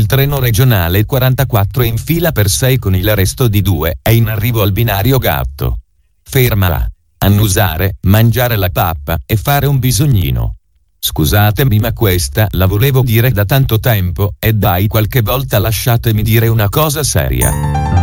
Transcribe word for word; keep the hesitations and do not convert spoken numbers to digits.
treno regionale quarantaquattro in fila per sei con il resto di due, è in arrivo al binario gatto. Fermala. Annusare, mangiare la pappa e fare un bisognino. Scusatemi ma questa la volevo dire da tanto tempo, e dai qualche volta lasciatemi dire una cosa seria.